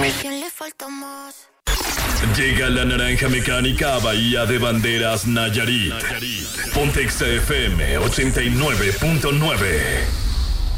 ¿Quién le falta más? Llega la naranja mecánica a Bahía de Banderas, Nayarit. Pontexa FM 89.9.